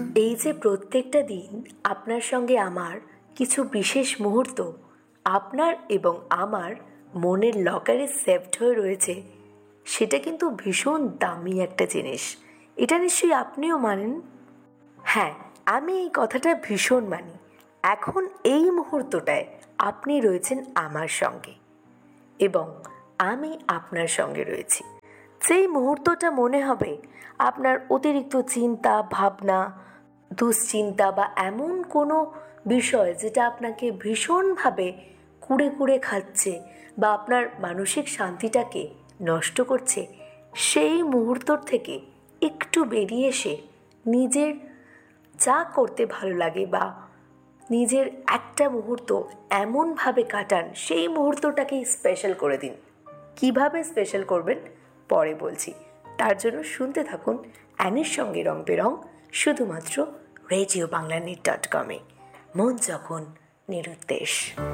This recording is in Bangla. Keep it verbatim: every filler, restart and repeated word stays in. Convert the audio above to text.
এই যে প্রত্যেকটা দিন আপনার সঙ্গে আমার কিছু বিশেষ মুহূর্ত আপনার এবং আমার মনের লকারে সেভড হয়ে রয়েছে, সেটা কিন্তু ভীষণ দামি একটা জিনিস। এটা নিশ্চয়ই আপনিও মানেন। হ্যাঁ, আমি এই কথাটা ভীষণ মানি। এখন এই মুহূর্তটায় আপনি রয়েছেন আমার সঙ্গে এবং আমি আপনার সঙ্গে রয়েছি। যেই মুহূর্তটা মনে হবে আপনার অতিরিক্ত চিন্তা ভাবনা, দুশ্চিন্তা বা এমন কোনো বিষয় যেটা আপনাকে ভীষণভাবে কুড়ে কুড়ে খাচ্ছে বা আপনার মানসিক শান্তিটাকে নষ্ট করছে, সেই মুহূর্ত থেকে একটু বেরিয়ে এসে নিজের যা করতে ভালো লাগে বা নিজের একটা মুহূর্ত এমনভাবে কাটান, সেই মুহূর্তটাকেই স্পেশাল করে দিন। কিভাবে স্পেশাল করবেন পরে বলছি। তার জন্য শুনতে থাকুন অ্যানির সঙ্গে রং বেরং, শুধুমাত্র রেডিও বাংলা নিট ডট কমে। মন যখন নিরুদ্দেশ।